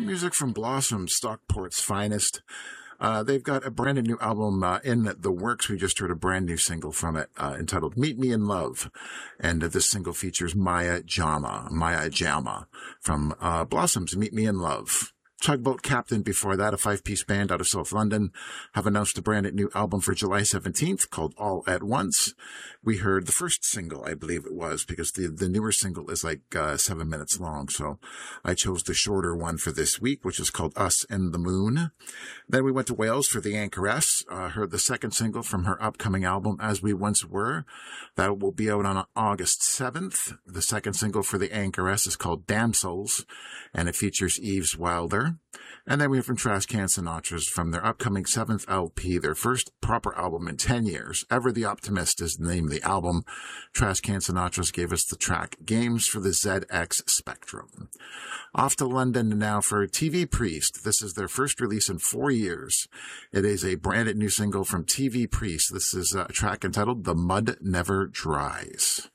Music from Blossom, Stockport's finest. They've got a brand new album in the works. We just heard a brand new single from it entitled Meet Me in Love. And this single features Maya Jama from Blossom's Meet Me in Love. Tugboat Captain before that, a five-piece band out of South London, have announced a brand new album for July 17th called All at Once. We heard the first single, I believe it was, because the newer single is like 7 minutes long, so I chose the shorter one for this week, which is called Us and the Moon. Then we went to Wales for The Anchoress, heard the second single from her upcoming album, As We Once Were. That will be out on August 7th. The second single for The Anchoress is called Damsels, and it features Eves Wilder. And then we have from Trash Can Sinatra's from their upcoming 7th LP, their first proper album in 10 years. Ever the Optimist is the name of the album. Trash Can Sinatra's gave us the track Games for the ZX Spectrum. Off to London now for TV Priest. This is their first release in 4 years. It is a brand new single from TV Priest. This is a track entitled The Mud Never Dries.